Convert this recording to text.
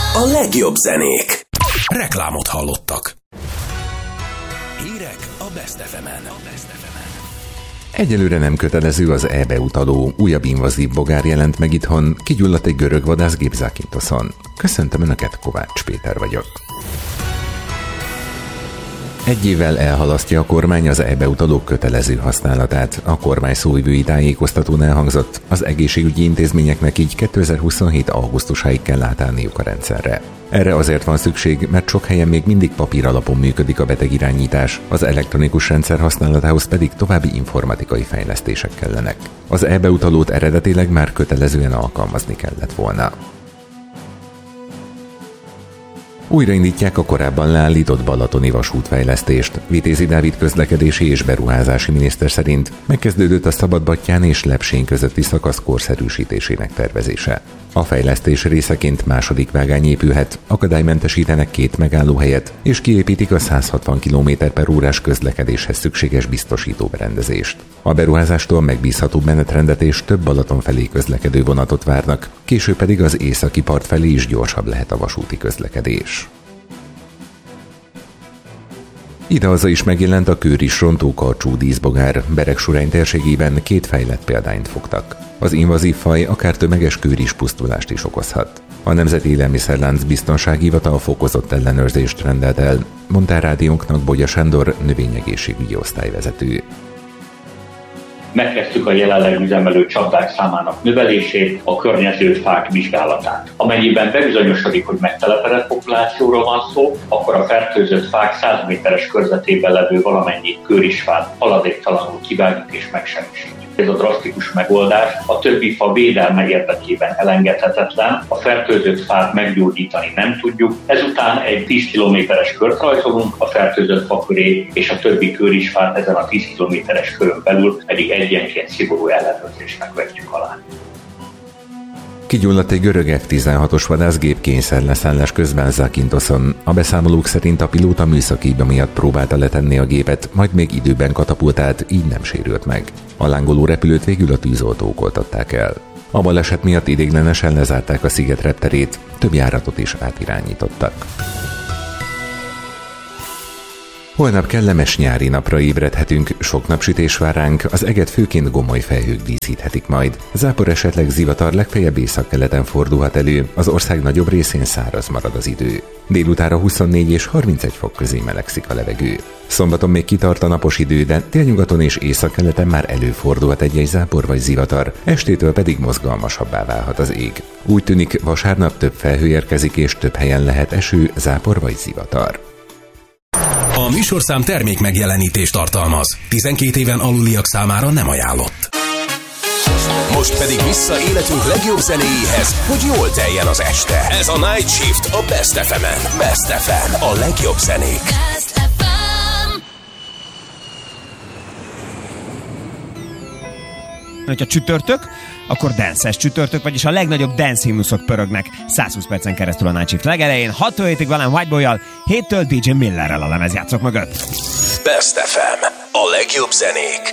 A legjobb zenék. Reklámot hallottak. Hírek a Best FM-en. Egyelőre nem kötelező az e-beutaló. Újabb invazív bogár jelent meg itthon, kigyulladt egy görög vadászgép Zakynthosson. Köszöntöm Önöket, Kovács Péter vagyok. Egy évvel elhalasztja a kormány az e-beutalók kötelező használatát. A kormány szóvivői tájékoztatón elhangzott, az egészségügyi intézményeknek így 2027. augusztusáig kell átállniuk a rendszerre. Erre azért van szükség, mert sok helyen még mindig papír alapon működik a betegirányítás, az elektronikus rendszer használatához pedig további informatikai fejlesztések kellenek. Az e-beutalót eredetileg már kötelezően alkalmazni kellett volna. Újraindítják a korábban leállított balatoni vasútfejlesztést. Vitézi Dávid közlekedési és beruházási miniszter szerint megkezdődött a Szabadbattyán és Lepsény közötti szakasz korszerűsítésének tervezése. A fejlesztés részeként második vágány épülhet, akadálymentesítenek 2 megállóhelyet, és kiépítik a 160 km/h közlekedéshez szükséges biztosítóberendezést. A beruházástól megbízhatóbb menetrendet és több Balaton felé közlekedő vonatot várnak, később pedig az északi part felé is gyorsabb lehet a vasúti közlekedés. Idehaza is megjelent a kőris rontó karcsú díszbogár. Beregsurány térségében 2 fejlett példányt fogtak. Az invazív faj akár tömeges kőris pusztulást is okozhat. A Nemzeti Élelmiszerlánc Biztonsági Hivatal fokozott ellenőrzést rendelt el, mondta a rádiónknak Bogya Sándor, növényegészségügyi osztályvezető. Megkezdtük a jelenleg üzemelő csapdák számának növelését, a környező fák vizsgálatát. Amennyiben bebizonyosodik, hogy megtelepedett populációról van szó, akkor a fertőzött fák 100 méteres körzetében levő valamennyi kőrisfát haladéktalanul kivágjuk és megsemmisítjük. Ez a drasztikus megoldás a többi fa védelme érdekében elengedhetetlen, a fertőzött fát meggyógyítani nem tudjuk, ezután egy 10 kilométeres kört rajzolunk a fertőzött fa köré, és a többi kőrisfát ezen a 10 kilométeres körön belül pedig egyenként szigorú ellenőrzésnek vetjük alá. Kigyulladt egy görög F-16-os vadászgép kényszerleszállás közben Zakynthosson. A beszámolók szerint a pilóta műszaki hiba miatt próbálta letenni a gépet, majd még időben katapultált, így nem sérült meg. A lángoló repülőt végül a tűzoltók oltották el. A baleset miatt ideiglenesen lezárták a sziget repterét, több járatot is átirányítottak. Holnap kellemes nyári napra ébredhetünk, sok napsütés vár ránk, az eget főként gomoly felhők díszíthetik majd. Zápor esetleg zivatar, legfeljebb északkeleten fordulhat elő, az ország nagyobb részén száraz marad az idő. Délutára 24 és 31 fok közé melegszik a levegő. Szombaton még kitart a napos idő, de délnyugaton és északkeleten már előfordulhat egy-egy zápor vagy zivatar, estétől pedig mozgalmasabbá válhat az ég. Úgy tűnik, vasárnap több felhő érkezik és több helyen lehet eső, zápor vagy zivatar. A műsorszám termék megjelenítést tartalmaz. 12 éven aluliak számára nem ajánlott. Most pedig vissza életünk legjobb zenéjéhez, hogy jól teljen az este. Ez a Night Shift a Best FM-en. Best FM, a legjobb zenék. Hogyha csütörtök, akkor dance-es csütörtök, vagyis a legnagyobb dance himnuszok pörögnek 120 percen keresztül a Night Shift legelején, 6-7-ig velem Whiteboy-jal, 7-től DJ Millerrel a lemezjátszók mögött. Best FM, a legjobb zenék.